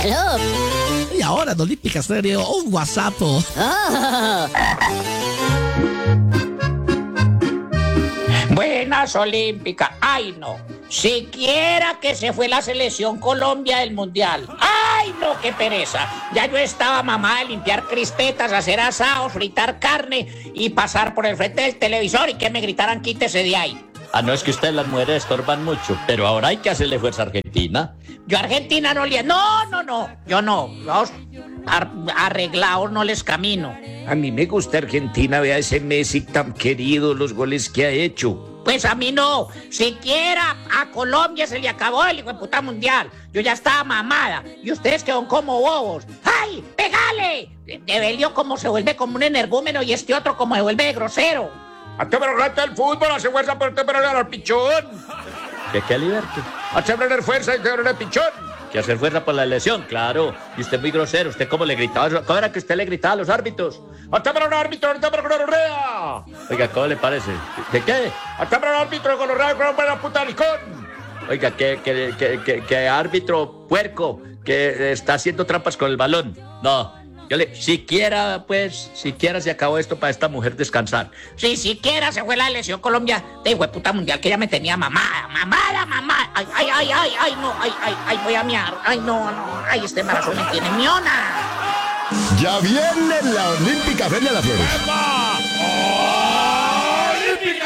Aló. Y ahora en Olímpica Estéreo, un WhatsApp. Oh. Buenas Olímpicas. Ay, no. Siquiera que se fue la selección Colombia del Mundial. ¡Ay, no, qué pereza! Ya yo estaba mamada de limpiar crispetas, hacer asados, fritar carne y pasar por el frente del televisor y que me gritaran quítese de ahí. Ah, no, es que ustedes las mujeres estorban mucho, pero ahora hay que hacerle fuerza a Argentina. Yo a Argentina no le... No. Yo no. Los arreglados no les camino. A mí me gusta Argentina, vea ese Messi tan querido, los goles que ha hecho. Pues a mí no. Siquiera a Colombia se le acabó el hijo de puta mundial. Yo ya estaba mamada. Y ustedes quedaron como bobos. ¡Ay, pegale! De Belio como se vuelve como un energúmeno y este otro como se vuelve de grosero. ¡Hasta me rata el fútbol! ¡Hace fuerza por tener al pichón! ¿Qué libertad? ¡Hace tener fuerza y tener el pichón! Que hacer fuerza por la lesión, claro. Y usted es muy grosero. ¿Usted cómo le gritaba? ¿Cómo era que usted le gritaba a los árbitros? ¡Hasta para un árbitro! ¡Hasta para un gonorrea! Oiga, ¿cómo le parece? ¿De qué? ¡Hasta para un árbitro gonorrea con una puta licón! Oiga, que árbitro puerco que está haciendo trampas con el balón. No, siquiera se acabó esto para esta mujer descansar. Sí, siquiera se fue la selección Colombia de hijo de puta mundial que ya me tenía mamada. Ay, no, voy a miar. Ay, no, este embarazo me tiene miona. Ya viene la Olímpica Feria de las Flores.